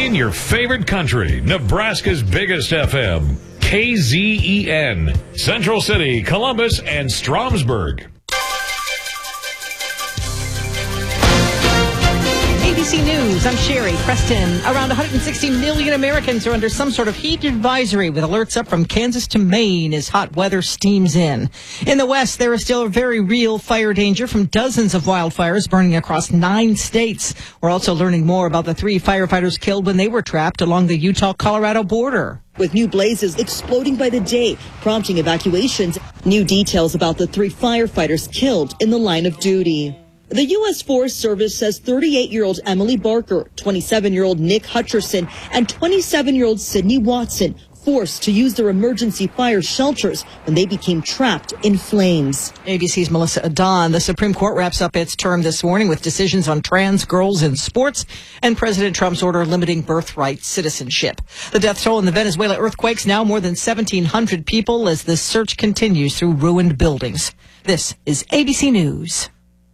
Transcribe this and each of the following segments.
Playing your favorite country, Nebraska's biggest FM, KZEN, Central City, Columbus, and Stromsburg. ABC News, I'm Sherry Preston. Around 160 million Americans are under some sort of heat advisory, with alerts up from Kansas to Maine as hot weather steams in. In the West, there is still a very real fire danger from dozens of wildfires burning across 9 states. We're also learning more about the 3 firefighters killed when they were trapped along the Utah-Colorado border. With new blazes exploding by the day, prompting evacuations. New details about the 3 firefighters killed in the line of duty. The U.S. Forest Service says 38-year-old Emily Barker, 27-year-old Nick Hutcherson, and 27-year-old Sydney Watson forced to use their emergency fire shelters when they became trapped in flames. ABC's Melissa Adon. The Supreme Court wraps up its term this morning with decisions on trans girls in sports and President Trump's order limiting birthright citizenship. The death toll in the Venezuela earthquakes, now more than 1,700 people, as the search continues through ruined buildings. This is ABC News.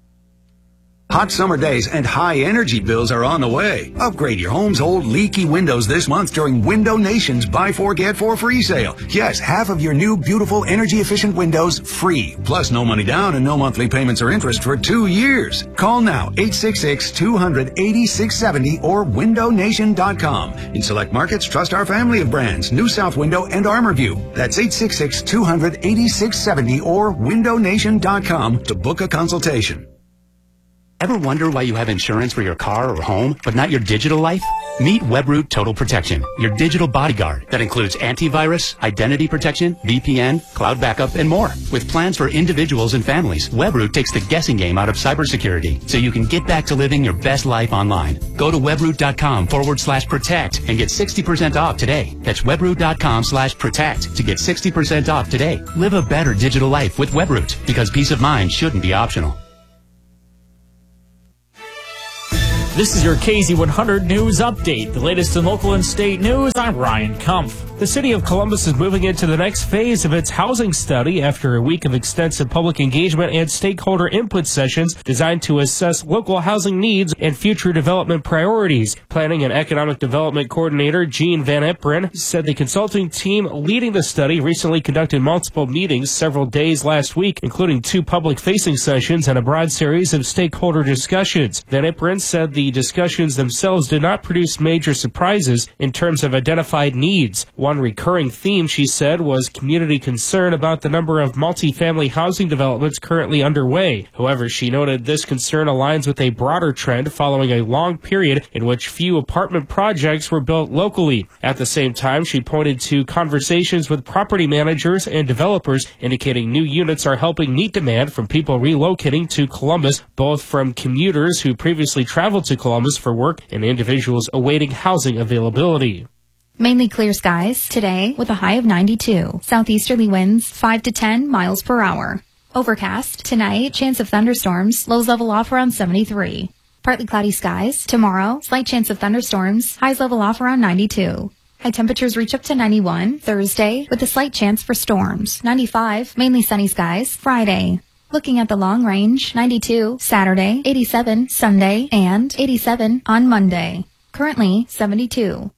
Hot summer days and high energy bills are on the way. Upgrade your home's old leaky windows this month during Window Nation's Buy 4 Get 4 free sale. Yes, half of your new beautiful energy efficient windows free. Plus no money down and no monthly payments or interest for 2 years. Call now 866-200-8670 or windownation.com. In select markets, trust our family of brands, New South Window and ArmorView. That's 866-200-8670 or windownation.com to book a consultation. Ever wonder why you have insurance for your car or home, but not your digital life? Meet Webroot Total Protection, your digital bodyguard that includes antivirus, identity protection, VPN, cloud backup, and more. With plans for individuals and families, Webroot takes the guessing game out of cybersecurity so you can get back to living your best life online. Go to webroot.com/protect and get 60% off today. That's webroot.com/protect to get 60% off today. Live a better digital life with Webroot, because peace of mind shouldn't be optional. This is your KZ100 News Update. The latest in local and state news, I'm Ryan Kumpf. The city of Columbus is moving into the next phase of its housing study after a week of extensive public engagement and stakeholder input sessions designed to assess local housing needs and future development priorities. Planning and Economic Development Coordinator Jean Van Eperen said the consulting team leading the study recently conducted multiple meetings several days last week, including 2 public-facing sessions and a broad series of stakeholder discussions. Van Eperen said the discussions themselves did not produce major surprises in terms of identified needs. One recurring theme, she said, was community concern about the number of multifamily housing developments currently underway. However, she noted this concern aligns with a broader trend following a long period in which few apartment projects were built locally. At the same time, she pointed to conversations with property managers and developers indicating new units are helping meet demand from people relocating to Columbus, both from commuters who previously traveled to Columbus for work and individuals awaiting housing availability. Mainly clear skies today with a high of 92. Southeasterly winds 5 to 10 miles per hour. Overcast tonight, chance of thunderstorms. Lows level off around 73. Partly cloudy skies tomorrow. Slight chance of thunderstorms. Highs level off around 92. High temperatures reach up to 91 Thursday with a slight chance for storms. 95, mainly sunny skies Friday. Looking at the long range, 92 Saturday, 87 Sunday, and 87 on Monday. Currently 72.